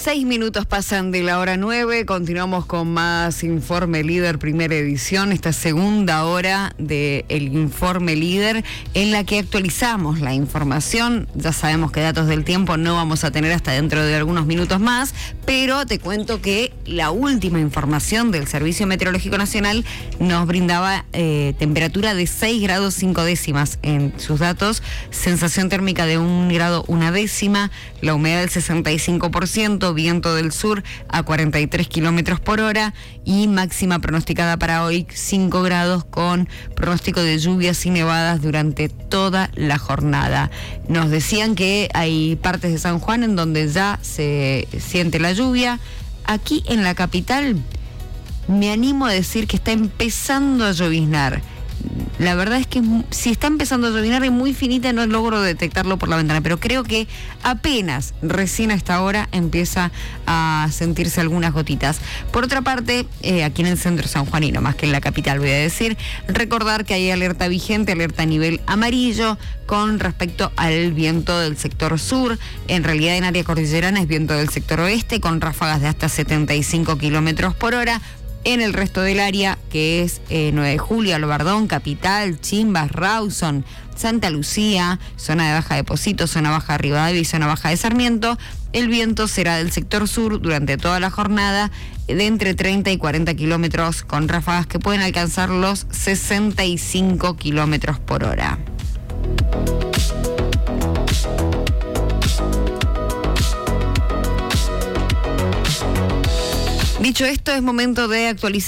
6 minutos pasan de la hora 9, continuamos con más Informe Líder, primera edición, esta segunda hora del Informe Líder, en la que actualizamos la información. Ya sabemos que datos del tiempo no vamos a tener hasta dentro de algunos minutos más, pero te cuento que la última información del Servicio Meteorológico Nacional nos brindaba temperatura de 6 grados 5 décimas en sus datos, sensación térmica de 1 grado 1 décima, la humedad del 65%, viento del sur a 43 kilómetros por hora y máxima pronosticada para hoy 5 grados con pronóstico de lluvias y nevadas durante toda la jornada. Nos decían que hay partes de San Juan en donde ya se siente la lluvia. Aquí en la capital me animo a decir que está empezando a lloviznar. La verdad es que si está empezando a lloviznar es muy finita, no logro detectarlo por la ventana, pero creo que apenas recién a esta hora empieza a sentirse algunas gotitas. Por otra parte, aquí en el centro sanjuanino, más que en la capital voy a decir, recordar que hay alerta vigente, alerta a nivel amarillo con respecto al viento del sector sur. En realidad en área cordillerana es viento del sector oeste con ráfagas de hasta 75 kilómetros por hora. En el resto del área, que es 9 de Julio, Albardón, Capital, Chimbas, Rawson, Santa Lucía, zona de Baja de Posito, zona baja de Rivadavia y zona baja de Sarmiento, el viento será del sector sur durante toda la jornada de entre 30 y 40 kilómetros con ráfagas que pueden alcanzar los 65 kilómetros por hora. Dicho esto, es momento de actualizar